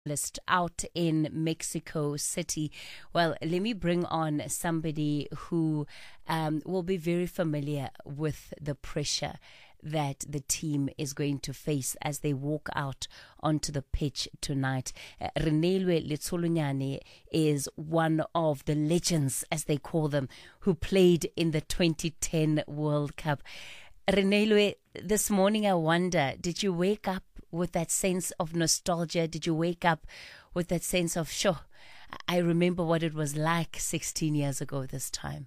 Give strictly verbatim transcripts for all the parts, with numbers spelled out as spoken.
list out in Mexico City. Well, let me bring on somebody who um, will be very familiar with the pressure that the team is going to face as they walk out onto the pitch tonight. Uh, Renelwe Letsolonyane is one of the legends, as they call them, who played in the twenty ten World Cup. Renelwe, this morning I wonder, did you wake up with that sense of nostalgia? Did you wake up with that sense of, sure, I remember what it was like sixteen years ago this time?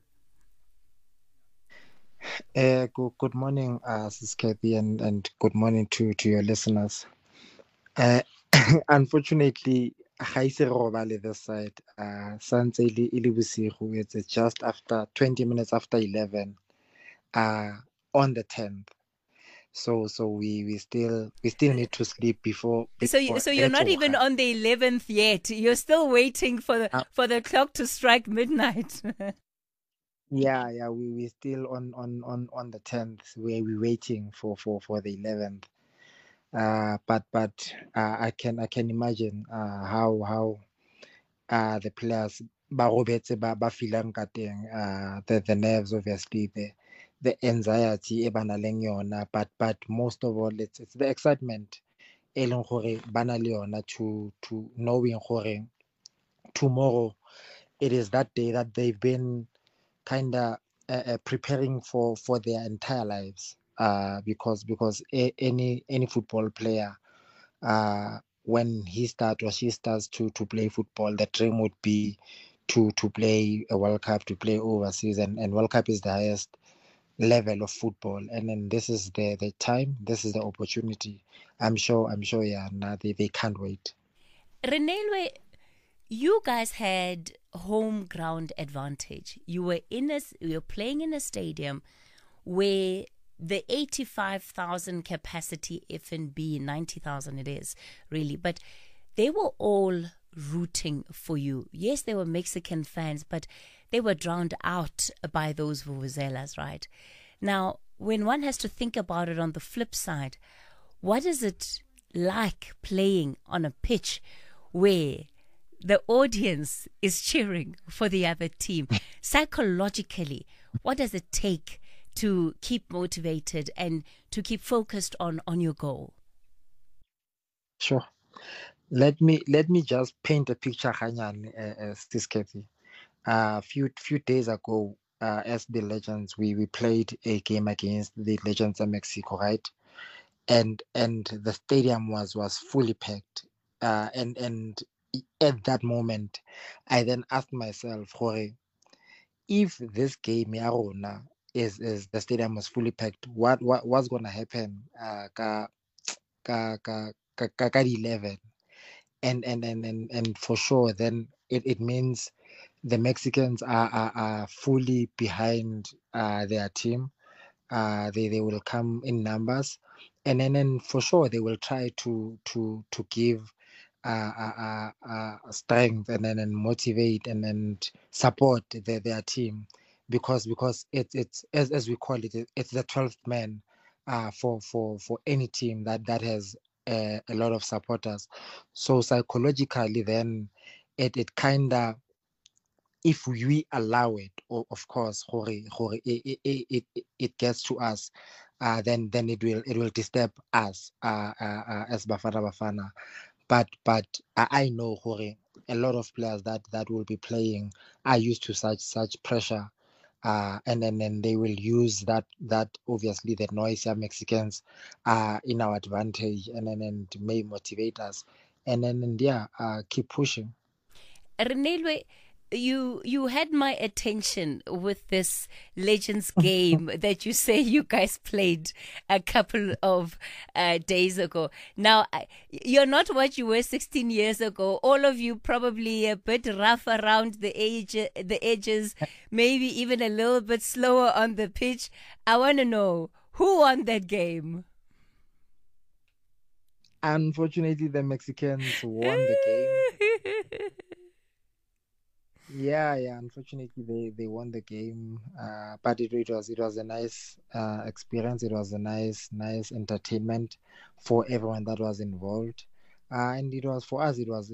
Uh, good, good morning, uh, Sis Kathy, and, and good morning to, to your listeners. Uh, unfortunately, ga ise re robale this side. Uh, Santse ile ile bosigo. It's just after twenty minutes after eleven, uh, on the tenth. So so we, we still we still need to sleep before. So you, before so you're not even Etsoga. on the eleventh yet. You're still waiting for the Uh, for the clock to strike midnight. yeah, yeah, we we still on on on on the tenth, where we're waiting for for for the eleventh. Uh, but but uh, I can I can imagine uh, how how uh, the players ba robetse ba ba feelang ka teng, uh, the the nerves, obviously, the the anxiety e ba nang le yona, but but most of all it's it's the excitement e leng gore ba na le yona, to to knowing gore tomorrow it is that day that they've been kind of uh, uh, preparing for for their entire lives, uh, because because a, any any football player, uh, when he starts or she starts to to play football, the dream would be to to play a World Cup, to play overseas, and, and World Cup is the highest level of football, and then this is the the time, this is the opportunity. I'm sure, I'm sure, yeah, nah, they, they can't wait. Renelwe, you guys had home ground advantage. You were in a, you were playing in a stadium where the eighty-five thousand capacity F N B, ninety thousand it is really, but they were all rooting for you. Yes, they were Mexican fans, but they were drowned out by those vuvuzelas, right? Now, when one has to think about it on the flip side, what is it like playing on a pitch where the audience is cheering for the other team? Psychologically, what does it take to keep motivated and to keep focused on, on your goal? Sure. Let me let me just paint a picture, Hanyan, uh, uh, Sis Kathy. A few few days ago, uh, as the Legends, we we played a game against the Legends of Mexico, right? And and the stadium was was fully packed. Uh, and and at that moment, I then asked myself, Jorge, if this game ya rona is is the stadium was fully packed, what what what's gonna happen? Uh, ka ka ka ka ka ka the eleven, and and and and and for sure, then it it means the Mexicans are, are, are fully behind uh, their team. Uh, they, they will come in numbers, and then and for sure they will try to to to give uh, uh, uh, uh, strength, and then and motivate, and then support their, their team, because because it's it's as, as we call it, it's the twelfth man uh, for for for any team that that has uh, a lot of supporters. So psychologically, then it it kind of, if we allow it, or of course, gore, gore, it, it, it, it gets to us, uh, then then it will it will disturb us, uh, uh, uh, as Bafana Bafana. But but I, I know, gore, a lot of players that that will be playing are used to such such pressure, uh, and then then they will use that that obviously the noise of Mexicans uh, in our advantage, and then and may motivate us, and then and yeah, uh, keep pushing. Renelwe, you you had my attention with this Legends game that you say you guys played a couple of uh, days ago. Now, you're not what you were sixteen years ago. All of you probably a bit rough around the age, the edges, maybe even a little bit slower on the pitch. I want to know, who won that game? Unfortunately, the Mexicans won the game. Yeah, yeah. Unfortunately, they, they won the game. Uh, but it, it was it was a nice uh, experience. It was a nice nice entertainment for everyone that was involved. Uh, and it was for us, it was